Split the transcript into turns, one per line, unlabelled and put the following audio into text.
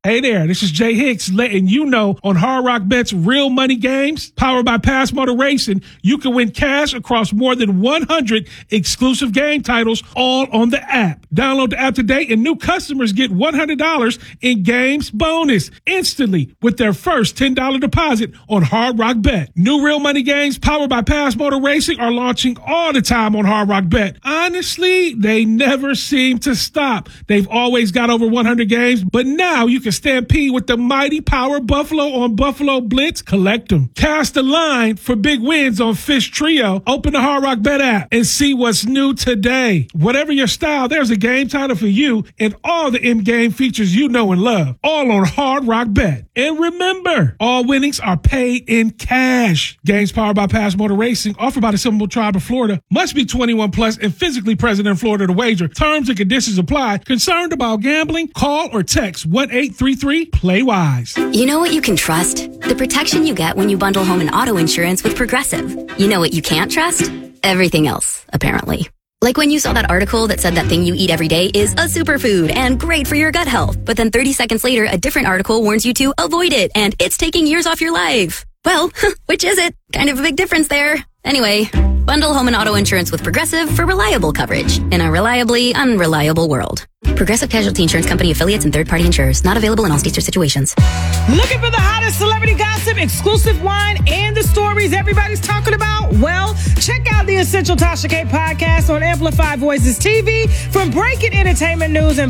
Hey there, this is Jay Hicks letting you know on Hard Rock Bet's Real Money Games, powered by Pass Motor Racing, you can win cash across more than 100 exclusive game titles all on the app. Download the app today and new customers get $100 in games bonus instantly with their first $10 deposit on Hard Rock Bet. New Real Money Games powered by Pass Motor Racing are launching all the time on Hard Rock Bet. Honestly, they never seem to stop. They've always got over 100 games, but now you can stampede with the mighty Power Buffalo on Buffalo Blitz. Collect them. Cast a line for big wins on Fish Trio. Open the Hard Rock Bet app and see what's new today. Whatever your style, there's a game title for you and all the in-game features you know and love. All on Hard Rock Bet. And remember, all winnings are paid in cash. Games powered by Pass Motor Racing, offered by the Seminole Tribe of Florida. Must be 21 plus and physically present in Florida to wager. Terms and conditions apply. Concerned about gambling? Call or text 1-833-PLAY-WISE.
You know what you can trust? The protection you get when you bundle home and auto insurance with Progressive. You know what you can't trust? Everything else, apparently. Like when you saw that article that said that thing you eat every day is a superfood and great for your gut health. But then 30 seconds later, a different article warns you to avoid it and it's taking years off your life. Well, which is it? Kind of a big difference there. Anyway, bundle home and auto insurance with Progressive for reliable coverage in a reliably unreliable world. Progressive Casualty Insurance Company affiliates and third-party insurers. Not available in all states or situations.
Looking for the hottest celebrity gossip, exclusive wine, and the stories everybody's talking about? Well, check out the Essential Tasha K podcast on Amplified Voices TV. From breaking entertainment news and